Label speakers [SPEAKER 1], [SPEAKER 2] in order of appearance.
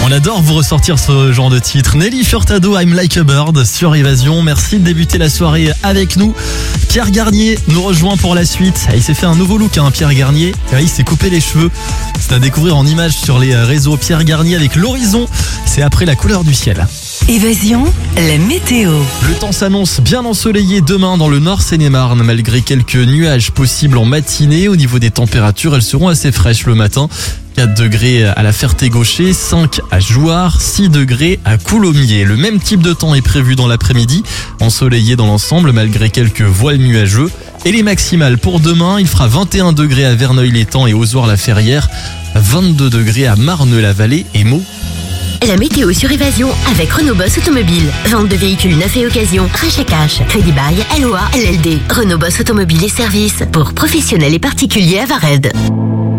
[SPEAKER 1] On adore vous ressortir ce genre de titre. Nelly Furtado, I'm Like a Bird sur Évasion. Merci de débuter la soirée avec nous. Pierre Garnier nous rejoint pour la suite. Il s'est fait un nouveau look, Pierre Garnier. Il s'est coupé les cheveux. C'est à découvrir en images sur les réseaux. Pierre Garnier avec l'horizon. C'est après la couleur du ciel.
[SPEAKER 2] Évasion, la météo.
[SPEAKER 1] Le temps s'annonce bien ensoleillé demain dans le Nord Seine-et-Marne, malgré quelques nuages possibles en matinée. Au niveau des températures, elles seront assez fraîches le matin. 4 degrés à la Ferté-Gaucher, 5 à Jouarre, 6 degrés à Coulommiers. Le même type de temps est prévu dans l'après-midi, ensoleillé dans l'ensemble malgré quelques voiles nuageux. Et les maximales pour demain, il fera 21 degrés à Verneuil-l'Étang et Ozoir-la-Ferrière, 22 degrés à Marne-la-Vallée et Meaux.
[SPEAKER 3] La météo sur Évasion avec Renault Boss Automobile. Vente de véhicules neufs et occasion, rachat cash, crédit bail, LOA, LLD. Renault Boss Automobile et services pour professionnels et particuliers à Vared.